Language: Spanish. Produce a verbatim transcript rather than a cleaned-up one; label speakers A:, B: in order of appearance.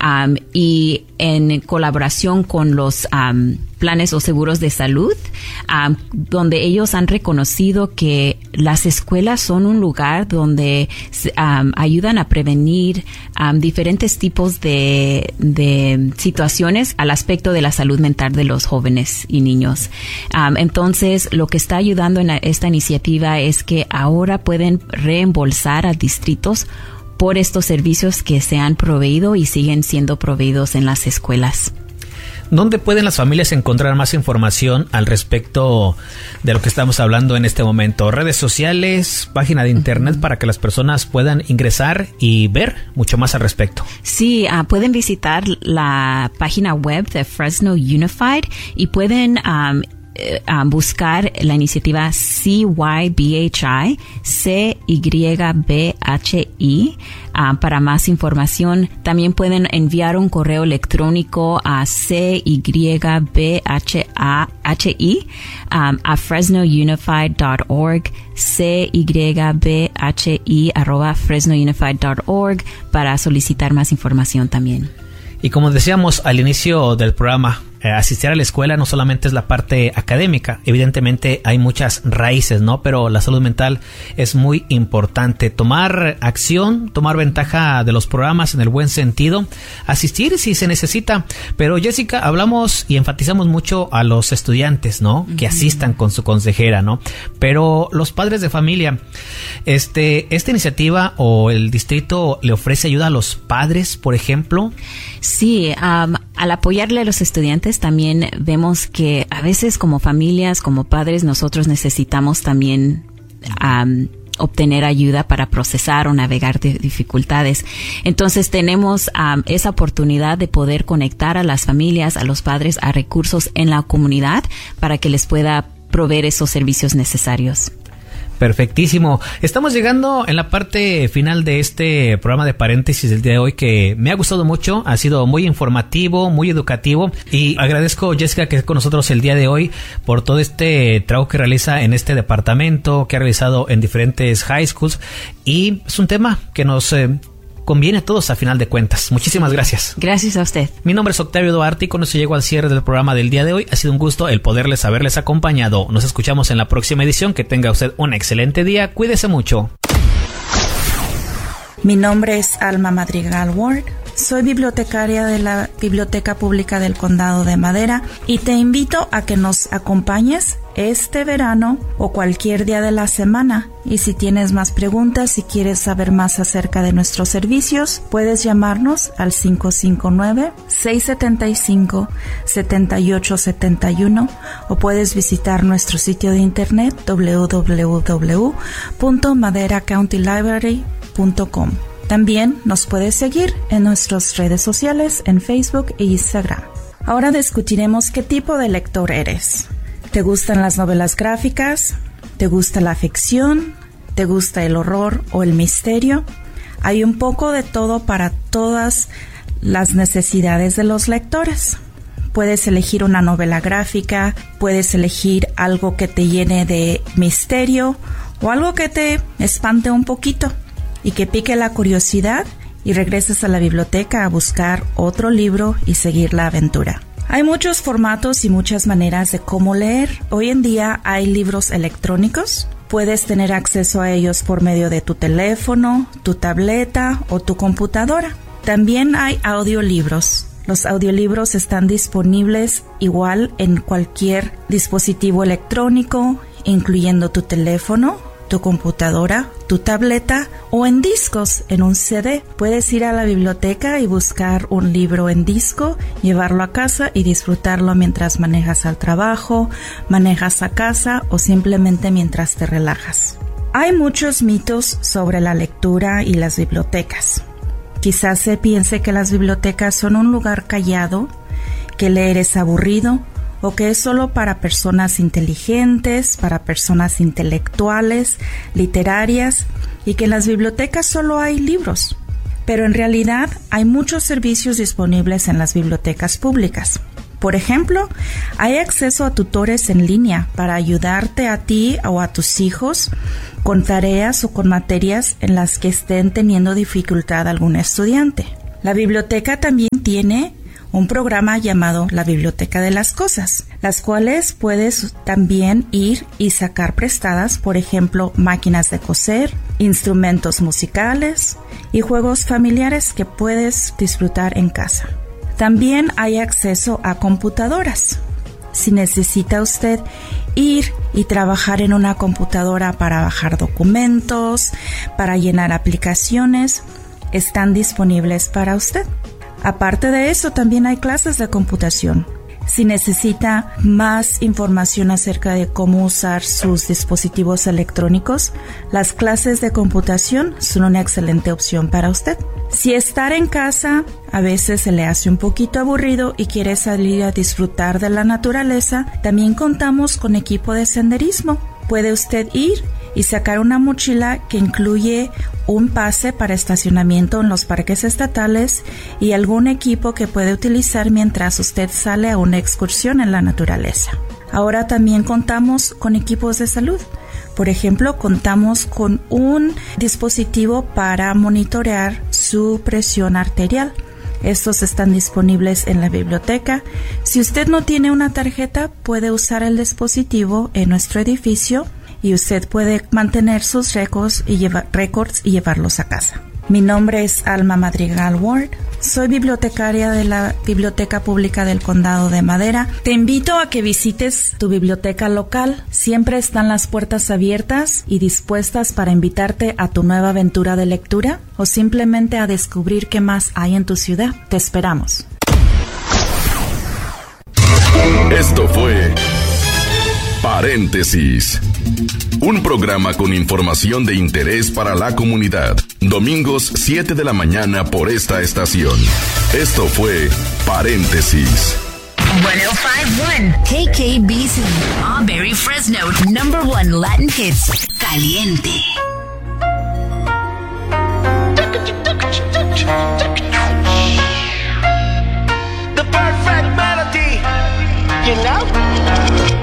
A: um, y en colaboración con los um, planes o seguros de salud, um, donde ellos han reconocido que las escuelas son un lugar donde um, ayudan a prevenir um, diferentes tipos de, de situaciones al aspecto de la salud mental de los jóvenes y niños. Um, entonces, lo que está ayudando en esta iniciativa es que ahora pueden reembolsar a distritos por estos servicios que se han proveído y siguen siendo proveídos en las escuelas.
B: ¿Dónde pueden las familias encontrar más información al respecto de lo que estamos hablando en este momento? ¿Redes sociales, página de internet uh-huh. para que las personas puedan ingresar y ver mucho más al respecto?
A: Sí, uh, pueden visitar la página web de Fresno Unified y pueden um, uh, buscar la iniciativa C Y B H I, C Y B H I. Uh, para más información, también pueden enviar un correo electrónico a C Y B H I um, a fresno unified dot org, C Y B H I arroba fresno unified dot org para solicitar más información también.
B: Y como decíamos al inicio del programa, eh, asistir a la escuela no solamente es la parte académica, evidentemente hay muchas raíces, ¿no? Pero la salud mental es muy importante. Tomar acción, tomar ventaja de los programas en el buen sentido, asistir si se necesita. Pero Jessica, hablamos y enfatizamos mucho a los estudiantes, ¿no? Uh-huh. Que asistan con su consejera, ¿no? Pero los padres de familia, este, esta iniciativa o el distrito le ofrece ayuda a los padres, por ejemplo.
A: Sí, um, al apoyarle a los estudiantes también vemos que a veces como familias, como padres, nosotros necesitamos también um, obtener ayuda para procesar o navegar de dificultades. Entonces tenemos um, esa oportunidad de poder conectar a las familias, a los padres, a recursos en la comunidad para que les pueda proveer esos servicios necesarios.
B: Perfectísimo. Estamos llegando en la parte final de este programa de paréntesis del día de hoy, que me ha gustado mucho, ha sido muy informativo, muy educativo, y agradezco, Jessica, que esté con nosotros el día de hoy por todo este trabajo que realiza en este departamento, que ha realizado en diferentes high schools, y es un tema que nos eh, conviene a todos a final de cuentas. Muchísimas gracias.
A: Gracias a usted.
B: Mi nombre es Octavio Duarte y con eso llego al cierre del programa del día de hoy. Ha sido un gusto el poderles haberles acompañado. Nos escuchamos en la próxima edición. Que tenga usted un excelente día. Cuídese mucho.
C: Mi nombre es Alma Madrigal Ward. Soy bibliotecaria de la Biblioteca Pública del Condado de Madera y te invito a que nos acompañes este verano o cualquier día de la semana. Y si tienes más preguntas, si quieres saber más acerca de nuestros servicios, puedes llamarnos al cinco cinco nueve, seis siete cinco, siete ocho siete uno o puedes visitar nuestro sitio de internet doble u doble u doble u punto madera county library punto com. También nos puedes seguir en nuestras redes sociales en Facebook e Instagram. Ahora discutiremos qué tipo de lector eres. ¿Te gustan las novelas gráficas? ¿Te gusta la ficción? ¿Te gusta el horror o el misterio? Hay un poco de todo para todas las necesidades de los lectores. Puedes elegir una novela gráfica, puedes elegir algo que te llene de misterio o algo que te espante un poquito y que pique la curiosidad y regreses a la biblioteca a buscar otro libro y seguir la aventura. Hay muchos formatos y muchas maneras de cómo leer. Hoy en día hay libros electrónicos. Puedes tener acceso a ellos por medio de tu teléfono, tu tableta o tu computadora. También hay audiolibros. Los audiolibros están disponibles igual en cualquier dispositivo electrónico, incluyendo tu teléfono, tu computadora, tu tableta o en discos, en un C D. Puedes ir a la biblioteca y buscar un libro en disco, llevarlo a casa y disfrutarlo mientras manejas al trabajo, manejas a casa o simplemente mientras te relajas. Hay muchos mitos sobre la lectura y las bibliotecas. Quizás se piense que las bibliotecas son un lugar callado, que leer es aburrido, o que es solo para personas inteligentes, para personas intelectuales, literarias, y que en las bibliotecas solo hay libros. Pero en realidad hay muchos servicios disponibles en las bibliotecas públicas. Por ejemplo, hay acceso a tutores en línea para ayudarte a ti o a tus hijos con tareas o con materias en las que estén teniendo dificultad algún estudiante. La biblioteca también tiene un programa llamado la Biblioteca de las Cosas, las cuales puedes también ir y sacar prestadas, por ejemplo, máquinas de coser, instrumentos musicales y juegos familiares que puedes disfrutar en casa. También hay acceso a computadoras. Si necesita usted ir y trabajar en una computadora para bajar documentos, para llenar aplicaciones, están disponibles para usted. Aparte de eso, también hay clases de computación. Si necesita más información acerca de cómo usar sus dispositivos electrónicos, las clases de computación son una excelente opción para usted. Si estar en casa a veces se le hace un poquito aburrido y quiere salir a disfrutar de la naturaleza, también contamos con equipo de senderismo. Puede usted ir y sacar una mochila que incluye un pase para estacionamiento en los parques estatales y algún equipo que puede utilizar mientras usted sale a una excursión en la naturaleza. Ahora también contamos con equipos de salud. Por ejemplo, contamos con un dispositivo para monitorear su presión arterial. Estos están disponibles en la biblioteca. Si usted no tiene una tarjeta, puede usar el dispositivo en nuestro edificio y usted puede mantener sus récords y, lleva, récords y llevarlos a casa. Mi nombre es Alma Madrigal Ward. Soy bibliotecaria de la Biblioteca Pública del Condado de Madera. Te invito a que visites tu biblioteca local. Siempre están las puertas abiertas y dispuestas para invitarte a tu nueva aventura de lectura o simplemente a descubrir qué más hay en tu ciudad. Te esperamos.
D: Esto fue Paréntesis, un programa con información de interés para la comunidad. Domingos siete de la mañana por esta estación. Esto fue Paréntesis.
E: ciento cinco punto uno K K B C, Auberry, Fresno, number one Latin hits, Caliente.